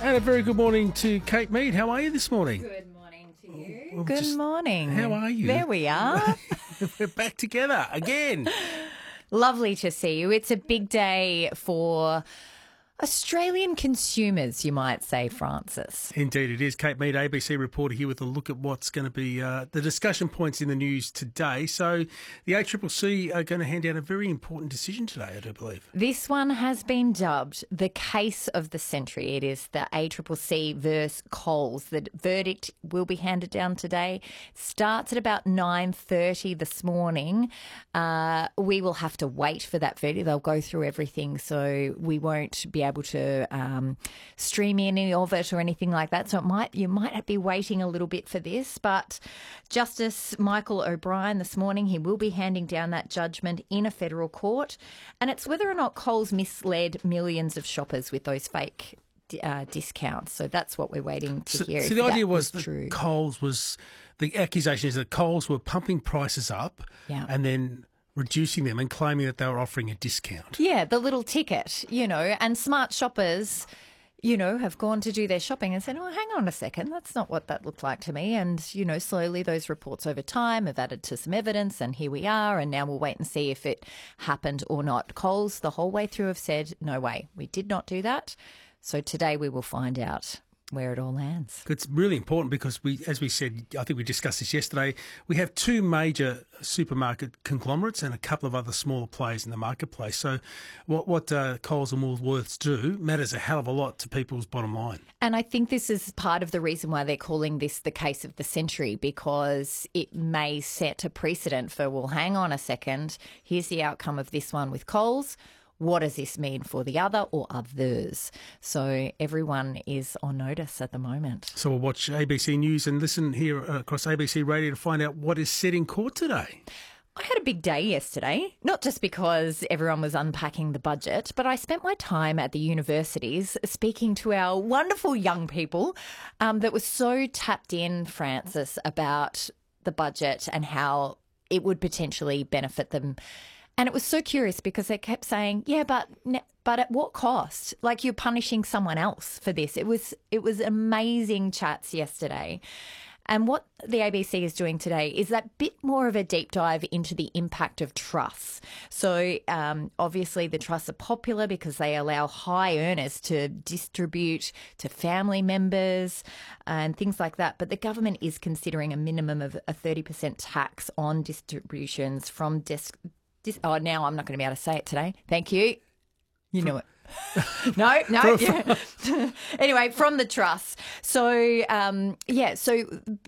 And a very good morning to Kate Mead. How are you this morning? Good morning to you. Well, Good morning. How are you? There we are. We're back together again. Lovely to see you. It's a big day for Australian consumers, you might say, Francis. Indeed it is. Kate Mead, ABC reporter here with a look at what's going to be the discussion points in the news today. So the ACCC are going to hand down a very important decision today, I do believe. This one has been dubbed the case of the century. It is the ACCC versus Coles. The verdict will be handed down today. Starts at about 9:30 this morning. We will have to wait for that verdict. They'll go through everything, so we won't be able to stream any of it or anything like that. So you might be waiting a little bit for this. But Justice Michael O'Brien this morning, he will be handing down that judgment in a federal court, and it's whether or not Coles misled millions of shoppers with those fake discounts. So that's what we're waiting to hear. So the idea was that Coles was, the accusation is that Coles were pumping prices up and then reducing them and claiming that they were offering a discount. Yeah, the little ticket, and smart shoppers, have gone to do their shopping and said, oh, hang on a second, that's not what that looked like to me. And, slowly those reports over time have added to some evidence, and here we are, and now we'll wait and see if it happened or not. Coles, the whole way through, have said, no way, we did not do that. So today we will find out where it all lands. It's really important because as we said, I think we discussed this yesterday, we have two major supermarket conglomerates and a couple of other smaller players in the marketplace. So what Coles and Woolworths do matters a hell of a lot to people's bottom line. And I think this is part of the reason why they're calling this the case of the century, because it may set a precedent for, well, hang on a second, here's the outcome of this one with Coles. What does this mean for the other or others? So everyone is on notice at the moment. So we'll watch ABC News and listen here across ABC Radio to find out what is said in court today. I had a big day yesterday, not just because everyone was unpacking the budget, but I spent my time at the universities speaking to our wonderful young people that was so tapped in, Francis, about the budget and how it would potentially benefit them. And it was so curious because they kept saying, yeah, but at what cost? Like, you're punishing someone else for this. It was amazing chats yesterday. And what the ABC is doing today is that bit more of a deep dive into the impact of trusts. So obviously the trusts are popular because they allow high earners to distribute to family members and things like that. But the government is considering a minimum of a 30% tax on distributions from now I'm not going to be able to say it today. Thank you. You know it. No. Yeah. Anyway, from the trust. So, so